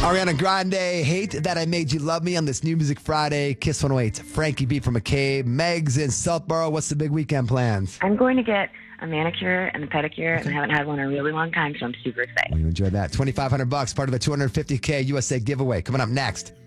Ariana Grande, Hate That I Made You Love Me on this New Music Friday. Kiss 108, Frankie B from McCabe, Megs in Southborough. What's the big weekend plans? I'm going to get a manicure and a pedicure, and I haven't had one in a really long time, so I'm super excited. You enjoy that. $2,500, part of the $250K USA giveaway. Coming up next.